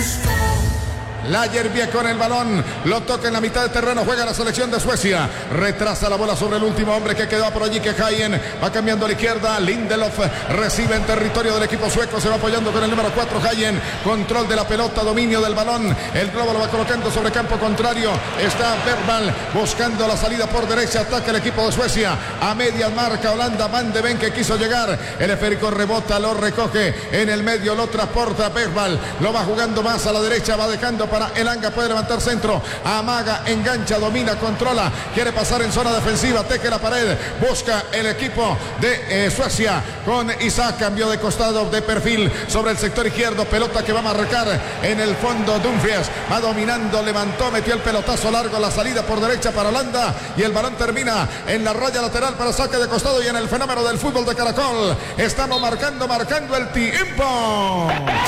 Lagerbäck con el balón, lo toca en la mitad de terreno, juega la selección de Suecia, retrasa la bola sobre el último hombre que quedó por allí, que Hayen va cambiando a la izquierda, Lindelof recibe en territorio del equipo sueco, se va apoyando con el número 4 Hayen, control de la pelota, dominio del balón, el globo lo va colocando sobre campo contrario, está Bergvall buscando la salida por derecha, ataca el equipo de Suecia, a media marca Holanda, Van de Ven que quiso llegar, el esférico rebota, lo recoge en el medio, lo transporta Bergvall, lo va jugando más a la derecha, va dejando para Elanga, puede levantar centro, amaga, engancha, domina, controla, quiere pasar en zona defensiva, teje la pared, busca el equipo de Suecia con Isaac, cambio de costado, de perfil sobre el sector izquierdo, pelota que va a marcar en el fondo, Dumfries va dominando, levantó, metió el pelotazo largo, la salida por derecha para Holanda y el balón termina en la raya lateral para saque de costado y en el fenómeno del fútbol de Caracol estamos marcando el tiempo.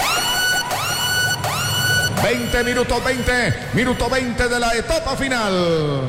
20 de la etapa final.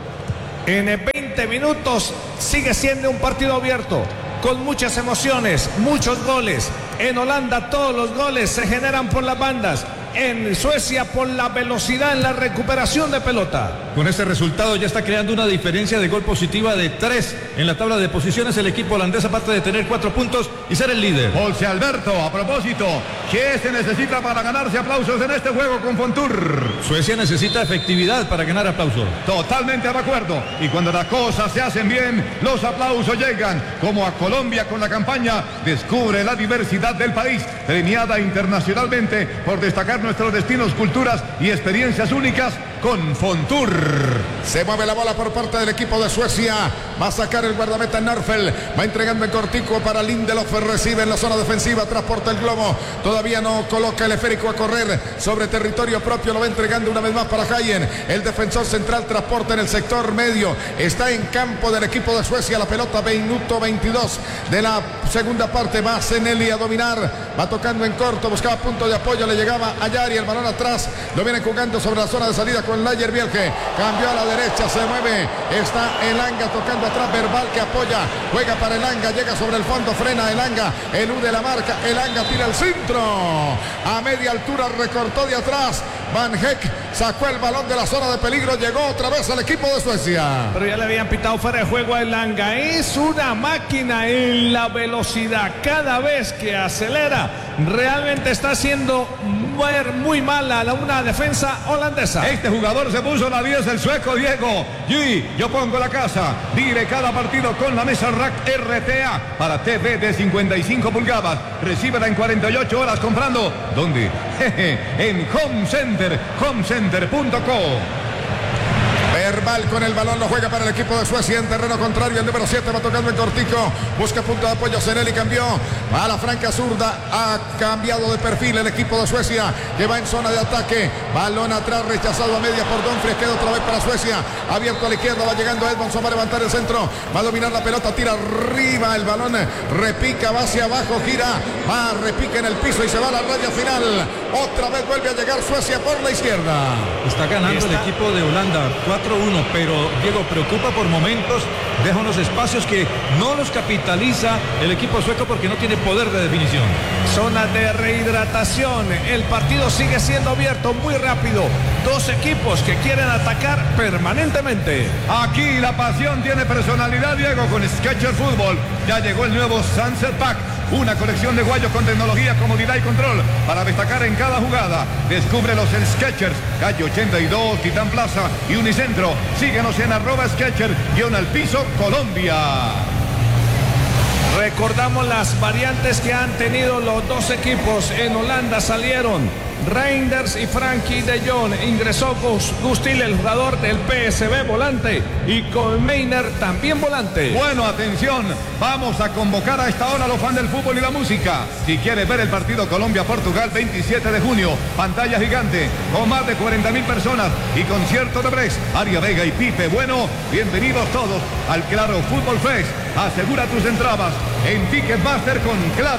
En 20 minutos sigue siendo un partido abierto, con muchas emociones, muchos goles. En Holanda todos los goles se generan por las bandas. En Suecia por la velocidad en la recuperación de pelota. Con este resultado ya está creando una diferencia de gol positiva de 3 en la tabla de posiciones el equipo holandés, aparte de tener 4 puntos y ser el líder. José Alberto, a propósito, ¿qué se necesita para ganarse aplausos en este juego con Fontour? Suecia necesita efectividad para ganar aplausos. Totalmente de acuerdo. Y cuando las cosas se hacen bien, los aplausos llegan. Como a Colombia con la campaña Descubre la diversidad del país, premiada internacionalmente por destacar nuestros destinos, culturas y experiencias únicas con Fontour. Se mueve la bola por parte del equipo de Suecia, va a sacar el guardameta Norfel, va entregando en cortico para Lindelof, recibe en la zona defensiva, transporta el globo, todavía no coloca el esférico a correr sobre territorio propio, lo va entregando una vez más para Hayen, el defensor central transporta en el sector medio, está en campo del equipo de Suecia, la pelota, minuto 22 de la segunda parte, va Zenelli a dominar, va tocando en corto, buscaba punto de apoyo, le llegaba a Yari, el balón atrás, lo viene jugando sobre la zona de salida con Lagerbäck, cambió a la derecha, se mueve, está Elanga tocando atrás, Bergvall que apoya, juega para Elanga, llega sobre el fondo, frena Elanga, elude la marca, Elanga tira el centro, a media altura recortó de atrás, Van Heck sacó el balón de la zona de peligro, llegó otra vez al equipo de Suecia. Pero ya le habían pitado fuera de juego a Elanga, es una máquina en la velocidad, cada vez que acelera, realmente está haciendo muy mala una defensa holandesa. Este jugador se puso la 10, el sueco Diego. Y yo pongo la casa. Vive cada partido con la mesa Rack RTA para TV de 55 pulgadas. Recíbela en 48 horas comprando. ¿Dónde? En Home Center, homecenter.co. Bergvall con el balón, lo juega para el equipo de Suecia en terreno contrario, el número 7 va tocando en cortico, busca punto de apoyo, Zenelli cambió a la franca zurda, ha cambiado de perfil el equipo de Suecia, que va en zona de ataque, balón atrás rechazado a media por Dumfries, queda otra vez para Suecia, abierto a la izquierda, va llegando Edmondson, va a levantar el centro, va a dominar la pelota, tira arriba, el balón repica, va hacia abajo, gira, va, repica en el piso y se va a la raya final, otra vez vuelve a llegar Suecia por la izquierda. Está ganando el equipo de Holanda 4-1, pero Diego preocupa por momentos, deja unos espacios que no los capitaliza el equipo sueco porque no tiene poder de definición. Zona de rehidratación, el partido sigue siendo abierto muy rápido, dos equipos que quieren atacar permanentemente. Aquí la pasión tiene personalidad, Diego, con Skechers Fútbol. Ya llegó el nuevo Sunset Pack, una colección de guayos con tecnología, comodidad y control para destacar en cada jugada. Descúbrelos en Skechers, calle 82, Titán Plaza y Unicentro. Síguenos en @Skechers_al-piso Colombia. Recordamos las variantes que han tenido los dos equipos. En Holanda salieron Reinders y Frankie de Jong, ingresó Gustil, el jugador del PSV, volante, y Koolmeiner también volante. Bueno, atención, vamos a convocar a esta hora a los fans del fútbol y la música. Si quieres ver el partido Colombia-Portugal 27 de junio, pantalla gigante, con más de 40.000 personas y concierto de Brex, Aria Vega y Pipe Bueno, bienvenidos todos al Claro Fútbol Fest. Asegura tus entradas en Ticketmaster con Claro.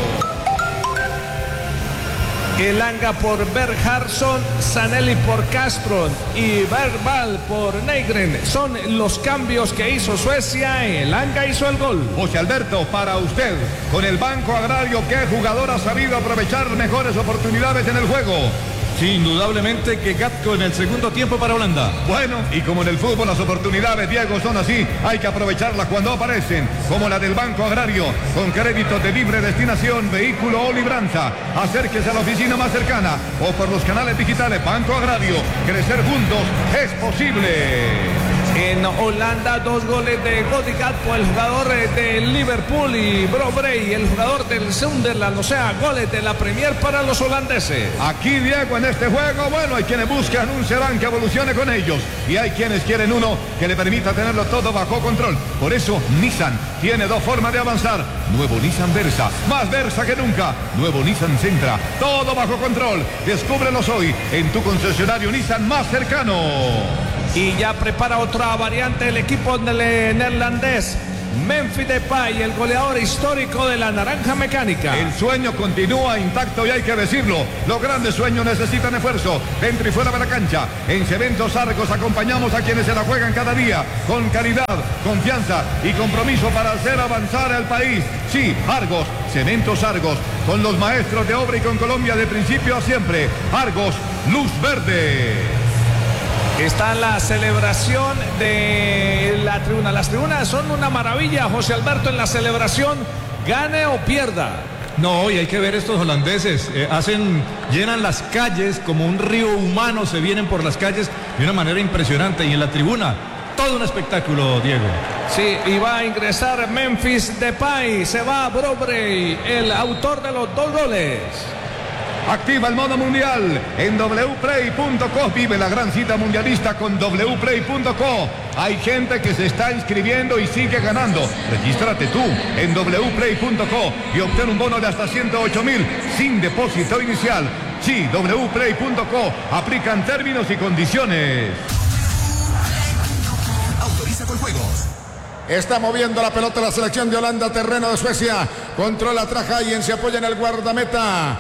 Elanga por Berghardsson, Zenelli por Castro y Bergvall por Nygren. Son los cambios que hizo Suecia. Elanga hizo el gol. José Alberto, para usted, con el Banco Agrario, ¿qué jugador ha sabido aprovechar mejores oportunidades en el juego? Sí, indudablemente que Gatko en el segundo tiempo para Holanda. Bueno, y como en el fútbol las oportunidades, Diego, son así, hay que aprovecharlas cuando aparecen, como la del Banco Agrario, con créditos de libre destinación, vehículo o libranza. Acérquese a la oficina más cercana o por los canales digitales Banco Agrario. Crecer juntos es posible. En Holanda, 2 goles de Cody Gakpo, el jugador de Liverpool, y Bro Bray, el jugador del Sunderland. O sea, goles de la Premier para los holandeses. Aquí, Diego, en este juego, bueno, hay quienes buscan un sedán que evolucione con ellos y hay quienes quieren uno que le permita tenerlo todo bajo control. Por eso, Nissan tiene 2 formas de avanzar. Nuevo Nissan Versa, más Versa que nunca. Nuevo Nissan Sentra, todo bajo control. Descúbrelos hoy en tu concesionario Nissan más cercano. Y ya prepara otra variante el equipo neerlandés. Memphis Depay, el goleador histórico de la naranja mecánica. El sueño continúa intacto y hay que decirlo. Los grandes sueños necesitan esfuerzo dentro y fuera de la cancha. En Cementos Argos acompañamos a quienes se la juegan cada día con calidad, confianza y compromiso para hacer avanzar al país. Sí, Argos, Cementos Argos, con los maestros de obra y con Colombia de principio a siempre. Argos, luz verde. Está la celebración de la tribuna. Las tribunas son una maravilla, José Alberto, en la celebración, gane o pierda. No, y hay que ver estos holandeses, llenan las calles como un río humano, se vienen por las calles de una manera impresionante, y en la tribuna, todo un espectáculo, Diego. Sí, y va a ingresar Memphis Depay, se va Bro Bray, el autor de los 2 goles. Activa el modo mundial en wplay.co. Vive la gran cita mundialista con wplay.co. Hay gente que se está inscribiendo y sigue ganando. Regístrate tú en wplay.co y obtén un bono de hasta 108.000 sin depósito inicial. Sí, wplay.co. Aplican términos y condiciones. Autoriza con juegos. Está moviendo la pelota la selección de Holanda, terreno de Suecia. Controla Trahayen, se apoya en el guardameta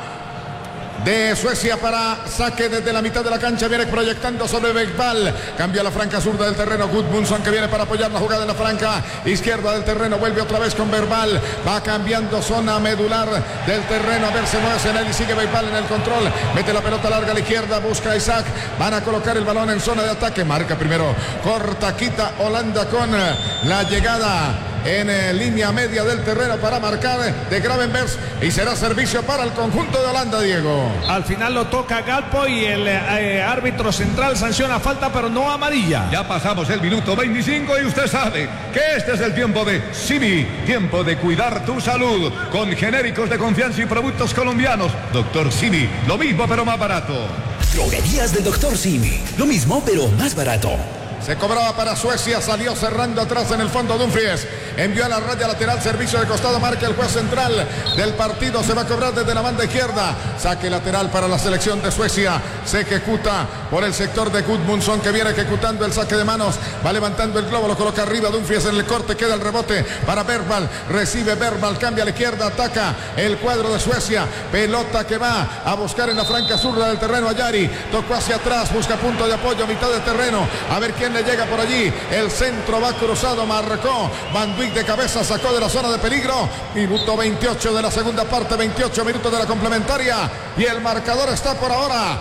de Suecia para saque desde la mitad de la cancha. Viene proyectando sobre Beckball. Cambia la franca zurda del terreno. Gudmundsson, que viene para apoyar la jugada en la franca izquierda del terreno. Vuelve otra vez con Beckball. Va cambiando zona medular del terreno. A ver, se mueve Seneli. Sigue Beckball en el control. Mete la pelota larga a la izquierda. Busca a Isaac. Van a colocar el balón en zona de ataque. Marca primero. Corta, quita Holanda con la llegada en línea media del terreno para marcar de Gravenberch, y será servicio para el conjunto de Holanda, Diego. Al final lo toca Gakpo y el árbitro central sanciona falta, pero no amarilla. Ya pasamos el minuto 25 y usted sabe que este es el tiempo de Simi, tiempo de cuidar tu salud con genéricos de confianza y productos colombianos. Doctor Simi, lo mismo pero más barato. Droguerías del Doctor Simi, lo mismo pero más barato. Se cobraba para Suecia, salió cerrando atrás en el fondo Dumfries. Envió a la raya lateral, servicio de costado, marca el juez central del partido. Se va a cobrar desde la banda izquierda. Saque lateral para la selección de Suecia. Se ejecuta por el sector de Gudmundsson, que viene ejecutando el saque de manos. Va levantando el globo, lo coloca arriba Dumfries en el corte. Queda el rebote para Beckball. Recibe Beckball, cambia a la izquierda, ataca el cuadro de Suecia. Pelota que va a buscar en la franca zurda del terreno a Yari. Tocó hacia atrás, busca punto de apoyo, mitad de terreno. A ver quién le llega por allí. El centro va cruzado, marcó Van Dijk de cabeza, sacó de la zona de peligro. Minuto 28 de la segunda parte, 28 minutos de la complementaria, y el marcador está por ahora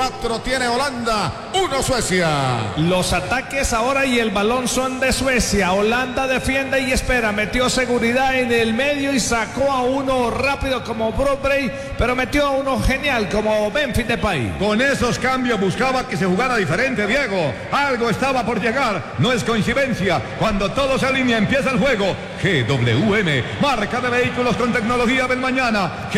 4 tiene Holanda, 1 Suecia. Los ataques ahora y el balón son de Suecia. Holanda defiende y espera. Metió seguridad en el medio y sacó a uno rápido como Bro Bray, pero metió a uno genial como Memphis Depay. Con esos cambios buscaba que se jugara diferente, Diego. Algo estaba por llegar. No es coincidencia. Cuando todo se alinea, empieza el juego. GWM, marca de vehículos con tecnología del mañana.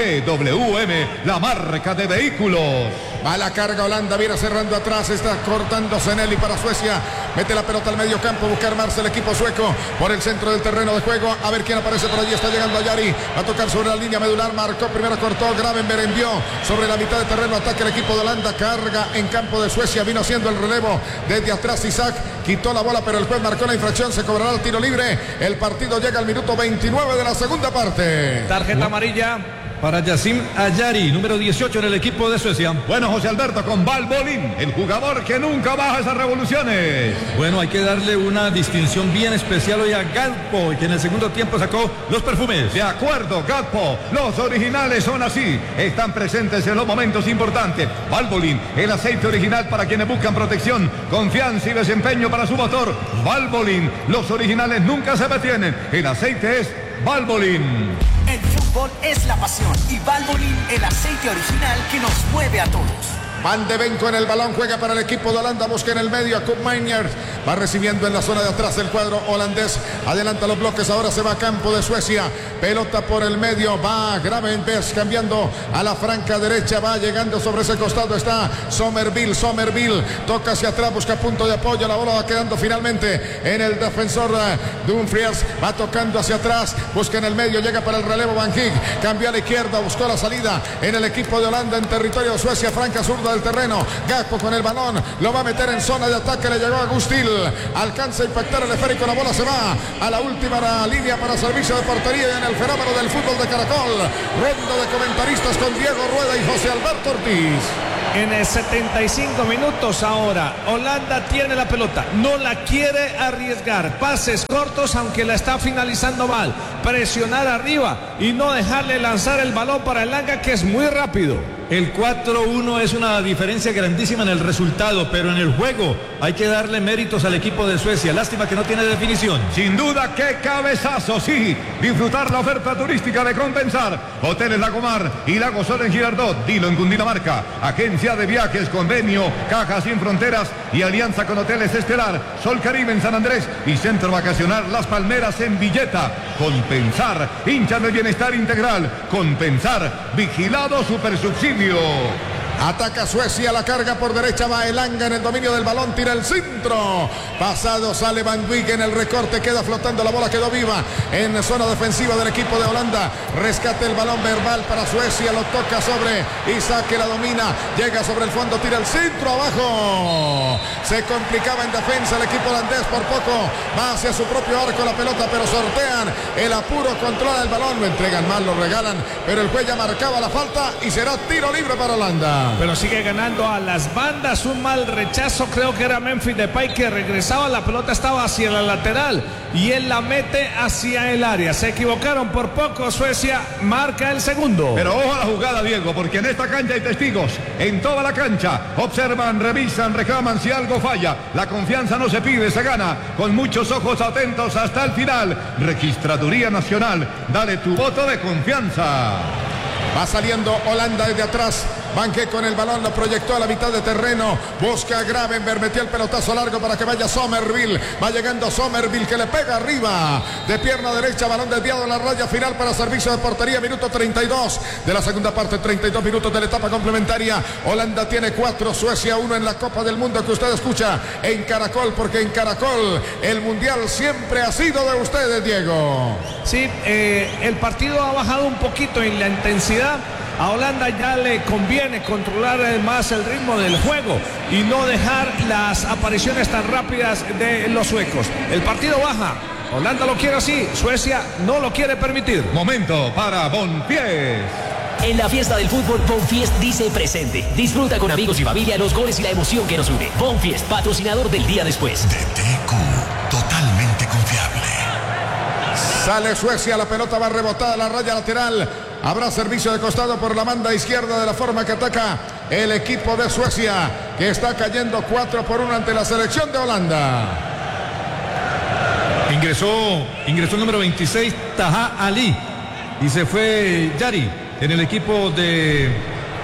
GWM, la marca de vehículos. Va la carga Holanda, viene cerrando atrás, está cortando Seneli para Suecia. Mete la pelota al medio campo, busca armarse el equipo sueco por el centro del terreno de juego. A ver quién aparece por allí, está llegando a Yari. Va a tocar sobre la línea medular, marcó, primero cortó, Gravenberch envió sobre la mitad de terreno, ataque el equipo de Holanda, carga en campo de Suecia, vino haciendo el relevo desde atrás Isaac, quitó la bola, pero el juez marcó la infracción, se cobrará el tiro libre. El partido llega al minuto 29 de la segunda parte. Tarjeta amarilla. para Yacine Ayari, número 18 en el equipo de Suecia. Bueno, José Alberto, con Valbolín, el jugador que nunca baja esas revoluciones. Bueno, hay que darle una distinción bien especial hoy a Gakpo, que en el segundo tiempo sacó los perfumes. De acuerdo, Gakpo, los originales son así, están presentes en los momentos importantes. Valbolín, el aceite original para quienes buscan protección, confianza y desempeño para su motor. Valbolín, los originales nunca se detienen, el aceite es Valbolín. El fútbol es la pasión y Valvoline, el aceite original que nos mueve a todos. Van de Ven con el balón, juega para el equipo de Holanda, busca en el medio a Koop Meiners, va recibiendo en la zona de atrás el cuadro holandés, adelanta los bloques, ahora se va a campo de Suecia, pelota por el medio, va Gravenberch cambiando a la franca derecha, va llegando sobre ese costado, está Somerville, toca hacia atrás, busca punto de apoyo, la bola va quedando finalmente en el defensor Dumfries, va tocando hacia atrás, busca en el medio, llega para el relevo Van Gijk, cambió a la izquierda, buscó la salida en el equipo de Holanda en territorio de Suecia, franca zurda del terreno, Gakpo con el balón, lo va a meter en zona de ataque, le llegó a Gustil, alcanza a impactar el esférico, la bola se va a la última línea para servicio de portería y en el fenómeno del fútbol de Caracol, ronda de comentaristas con Diego Rueda y José Alberto Ortiz. En el 75 minutos ahora, Holanda tiene la pelota, no la quiere arriesgar, pases cortos aunque la está finalizando mal, presionar arriba y no dejarle lanzar el balón para Elanga que es muy rápido. El 4-1 es una diferencia grandísima en el resultado, pero en el juego hay que darle méritos al equipo de Suecia. Lástima que no tiene definición. Sin duda, qué cabezazo, sí. Disfrutar la oferta turística de Compensar. Hoteles Lagomar y Lago Sol en Girardot, Dilo en Cundinamarca. Agencia de viajes, convenio, Caja Sin Fronteras y alianza con Hoteles Estelar, Sol Caribe en San Andrés y Centro Vacacional Las Palmeras en Villeta. Compensar, hinchas de bienestar integral. Compensar, vigilado supersubsidio. Ataca Suecia, la carga por derecha, va Elanga en el dominio del balón, tira el centro, pasado, sale Van Dijk en el recorte, queda flotando, la bola quedó viva en zona defensiva del equipo de Holanda, rescate el balón verbal para Suecia, lo toca sobre Isaac que la domina, llega sobre el fondo, tira el centro abajo, se complicaba en defensa el equipo holandés, por poco va hacia su propio arco la pelota, pero sortean el apuro, controla el balón, lo entregan mal, lo regalan, pero el juez ya marcaba la falta y será tiro libre para Holanda. Pero sigue ganando a las bandas, un mal rechazo, creo que era Memphis Depay que regresaba, la pelota estaba hacia la lateral y él la mete hacia el área, se equivocaron por poco, Suecia marca el segundo. Pero ojo a la jugada, Diego, porque en esta cancha hay testigos, en toda la cancha, observan, revisan, reclaman si algo falla, la confianza no se pide, se gana, con muchos ojos atentos hasta el final, Registraduría Nacional, dale tu voto de confianza. Va saliendo Holanda desde atrás. Van Gijk con el balón, lo proyectó a la mitad de terreno. Busca a Gravenberch, metió el pelotazo largo para que vaya Somerville. Va llegando Somerville que le pega arriba. De pierna derecha, balón desviado en la raya final para servicio de portería. Minuto 32 de la segunda parte, 32 minutos de la etapa complementaria. Holanda tiene 4, Suecia 1 en la Copa del Mundo que usted escucha en Caracol, porque en Caracol el Mundial siempre ha sido de ustedes, Diego. Sí, el partido ha bajado un poquito en la intensidad. A Holanda ya le conviene controlar más el ritmo del juego y no dejar las apariciones tan rápidas de los suecos. El partido baja, Holanda lo quiere así, Suecia no lo quiere permitir. Momento para Bonfies. En la fiesta del fútbol, Bonfiest dice presente. Disfruta con amigos y familia los goles y la emoción que nos une. Bonfiest, patrocinador del día después. DTQ, totalmente confiable. Sale Suecia, la pelota va rebotada a la raya lateral. Habrá servicio de costado por la banda izquierda de la forma que ataca el equipo de Suecia, que está cayendo 4-1 ante la selección de Holanda. Ingresó el número 26, Taha Ali, y se fue Yari en el equipo de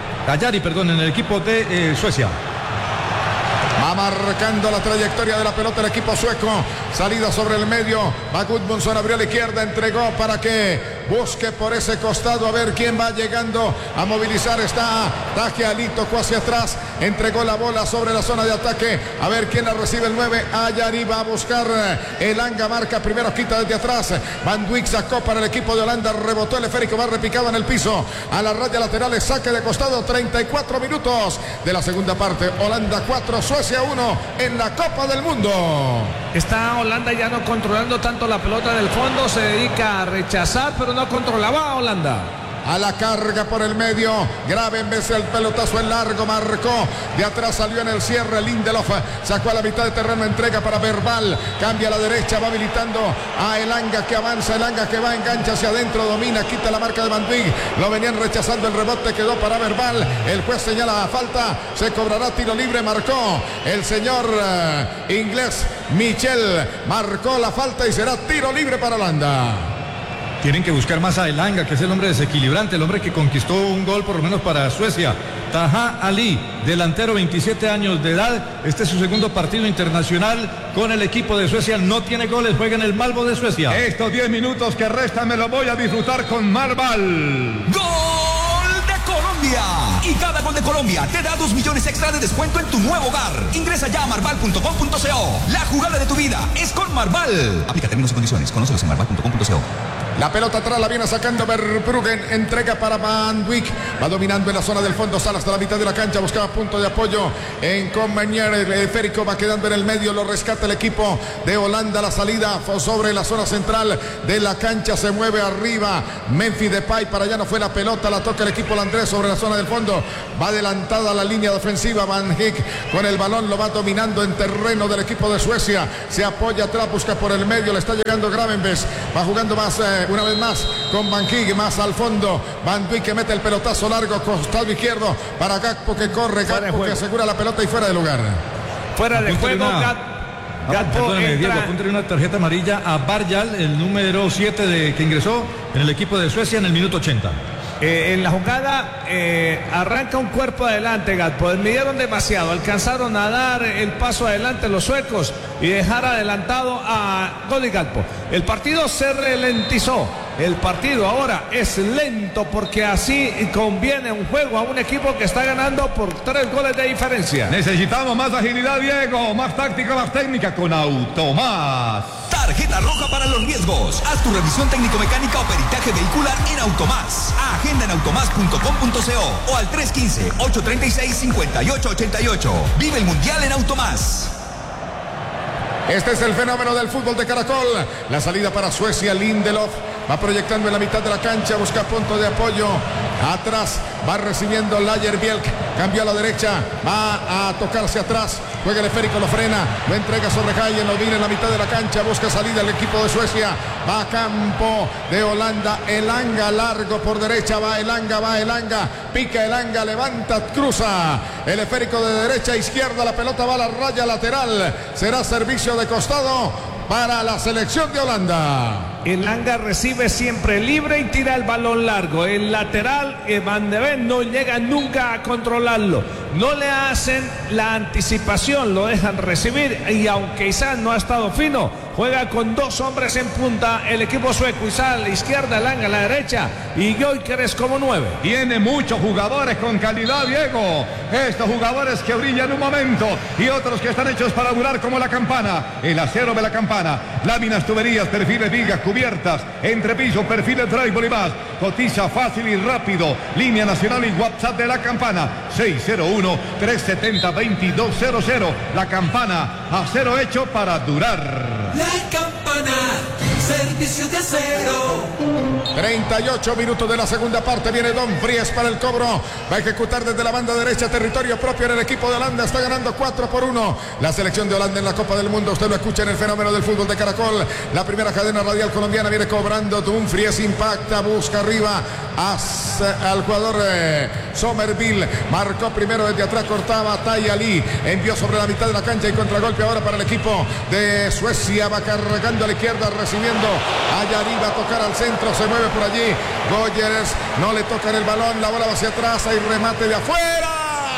Suecia. Va marcando la trayectoria de la pelota el equipo sueco. Salida sobre el medio. Va Gudmundsson, abrió a la izquierda, entregó para que busque por ese costado a ver quién va llegando a movilizar. Está Taji Ali, tocó hacia atrás, entregó la bola sobre la zona de ataque. A ver quién la recibe el 9. Ayari va a buscar Elanga, marca primero, quita desde atrás. Van Dijk sacó para el equipo de Holanda, rebotó el esférico, va repicado en el piso. A la raya lateral, saque de costado. 34 minutos de la segunda parte. Holanda 4, Suecia 1 en la Copa del Mundo. Está Holanda ya no controlando tanto la pelota del fondo, se dedica a rechazar, pero no controlaba a Holanda. a la carga por el medio. Gravenberch, el pelotazo en largo, marcó. De atrás salió en el cierre. Lindelof sacó a la mitad de terreno, entrega para Verbal. Cambia a la derecha, va habilitando a Elanga que avanza. Elanga que va, engancha hacia adentro, domina, quita la marca de Van Dijk. Lo venían rechazando, el rebote quedó para Verbal. El juez señala falta, se cobrará tiro libre. Marcó el señor inglés Michel, marcó la falta y será tiro libre para Holanda. Tienen que buscar más a Elanga, que es el hombre desequilibrante, el hombre que conquistó un gol por lo menos para Suecia. Taha Ali, delantero, 27 años de edad. Este es su segundo partido internacional con el equipo de Suecia. No tiene goles, juega en el Malmö de Suecia. Estos 10 minutos que restan me lo voy a disfrutar con Marval. ¡Gol de Colombia! Y cada gol de Colombia te da 2 millones extra de descuento en tu nuevo hogar. Ingresa ya a marval.com.co. La jugada de tu vida es con Marval. Aplica términos y condiciones. Conócelos en marval.com.co. La pelota atrás la viene sacando Verbruggen, entrega para Van Dijk, va dominando en la zona del fondo, sale hasta la mitad de la cancha, buscaba punto de apoyo en Combanier, el esférico va quedando en el medio, lo rescata el equipo de Holanda, la salida sobre la zona central de la cancha, se mueve arriba Memphis Depay, para allá no fue la pelota, la toca el equipo holandés sobre la zona del fondo, va adelantada la línea defensiva, Van Dijk con el balón lo va dominando en terreno del equipo de Suecia, se apoya atrás, busca por el medio, le está llegando Gravenberch, va jugando más una vez más con Van Dijk, más al fondo, Van Dijk que mete el pelotazo largo, costado izquierdo para Gakpo que corre, Gakpo que asegura la pelota y fuera de lugar. Fuera de juego, Gakpo Diego, apúntale una tarjeta amarilla a Barjal, el número 7 que ingresó en el equipo de Suecia en el minuto 80. En la jugada arranca un cuerpo adelante, Gakpo. Midieron demasiado, alcanzaron a dar el paso adelante los suecos y dejar adelantado a Cody Gakpo. El partido se ralentizó. El partido ahora es lento porque así conviene un juego a un equipo que está ganando por 3 goles de diferencia. Necesitamos más agilidad, Diego, más táctica, más técnica con Automás. Tarjeta roja para los riesgos. Haz tu revisión técnico-mecánica o peritaje vehicular en Automás. Agenda en automás.com.co o al 315-836-5888. Vive el Mundial en Automás. Este es el fenómeno del fútbol de Caracol. La salida para Suecia, Lindelof va proyectando en la mitad de la cancha, busca punto de apoyo. Atrás va recibiendo Lagerbielke, cambió a la derecha, va a tocarse atrás, juega el esférico, lo frena, lo entrega sobre Hayen, lo viene en la mitad de la cancha, busca salida el equipo de Suecia, va a campo de Holanda, Elanga largo por derecha, va Elanga, pica Elanga, levanta, cruza, el esférico de derecha a izquierda, la pelota va a la raya lateral, será servicio de costado para la selección de Holanda. Elanga recibe siempre libre y tira el balón largo. El lateral, Van de Ven, no llega nunca a controlarlo. No le hacen la anticipación, lo dejan recibir y aunque quizás no ha estado fino, juega con 2 hombres en punta el equipo sueco. Izal a la izquierda, Elanga a la derecha y Gyökeres como 9. Tiene muchos jugadores con calidad, Diego. Estos jugadores que brillan un momento y otros que están hechos para durar como la campana. El acero de la campana, láminas, tuberías, perfiles, vigas, cubiertas, entrepiso, perfiles, drywall y más. Cotiza fácil y rápido. Línea nacional y WhatsApp de la campana 601-370-2200. La campana, acero hecho para durar. La campana, servicio de acero. 38 minutos de la segunda parte, viene Dumfries para el cobro, va a ejecutar desde la banda derecha, territorio propio en el equipo de Holanda, está ganando 4-1 la selección de Holanda en la Copa del Mundo. Usted lo escucha en el fenómeno del fútbol de Caracol, la primera cadena radial colombiana, viene cobrando Dumfries, impacta, busca arriba al jugador Somerville, marcó primero desde atrás, cortaba Tayali, envió sobre la mitad de la cancha y contragolpe ahora para el equipo de Suecia, va cargando a la izquierda, recibiendo allá arriba, a tocar al centro, se mueve por allí, Gyökeres no le tocan el balón, la bola va hacia atrás, hay remate de afuera,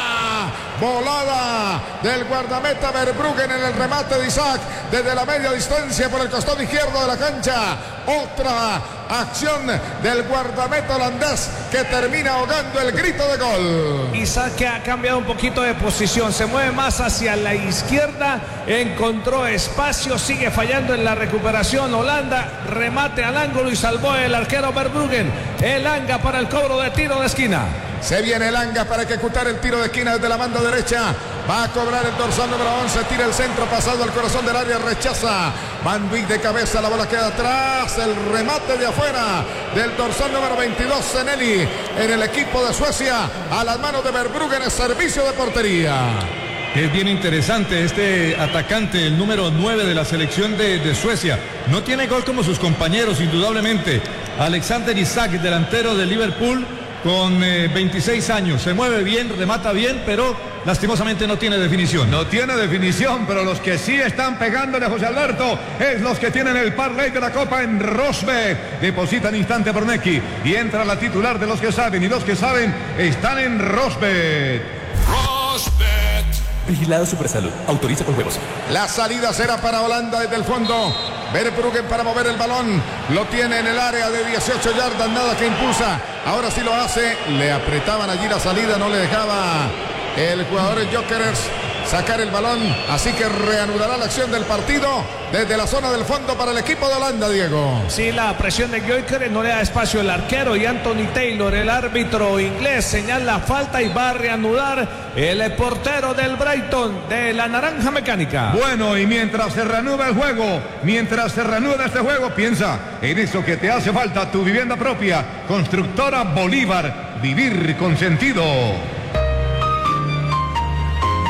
volada del guardameta Verbruggen en el remate de Isaac, desde la media distancia por el costado izquierdo de la cancha, otra acción del guardameta holandés que termina ahogando el grito de gol. Isaac que ha cambiado un poquito de posición, se mueve más hacia la izquierda, encontró espacio, sigue fallando en la recuperación Holanda, remate al ángulo y salvó el arquero Verbruggen. Elanga para el cobro de tiro de esquina. Se viene Elanga para ejecutar el tiro de esquina desde la banda derecha. Va a cobrar el dorsal número 11. Tira el centro pasado al corazón del área. Rechaza. Van Dijk de cabeza. La bola queda atrás. El remate de afuera del dorsal número 22. Zeneli en el equipo de Suecia. A las manos de Verbruggen en servicio de portería. Es bien interesante este atacante, el número 9 de la selección de Suecia. No tiene gol como sus compañeros, indudablemente. Alexander Isak, delantero de Liverpool, con 26 años. Se mueve bien, remata bien, pero lastimosamente no tiene definición. No tiene definición, pero los que sí están pegándole a José Alberto es los que tienen el parlay de la Copa en Rosbet. Depositan instante por Neki y entra la titular de los que saben, y los que saben están en Rosbet. Rosbet. Vigilado Supersalud. Autoriza con juegos. La salida será para Holanda desde el fondo. Verbruggen para mover el balón. Lo tiene en el área de 18 yardas. Nada que impulsa. Ahora sí lo hace. Le apretaban allí la salida. No le dejaba el jugador Gyökeres sacar el balón. Así que reanudará la acción del partido desde la zona del fondo para el equipo de Holanda, Diego. Sí, la presión de Gyökeres no le da espacio al arquero, y Anthony Taylor, el árbitro inglés, señala falta y va a reanudar el portero del Brighton, de la Naranja Mecánica. Bueno, y mientras se reanuda el juego, mientras se reanuda este juego, piensa en eso que te hace falta, tu vivienda propia. Constructora Bolívar, vivir con sentido.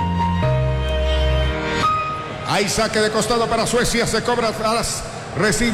Hay saque de costado para Suecia. Se cobra atrás. Recibe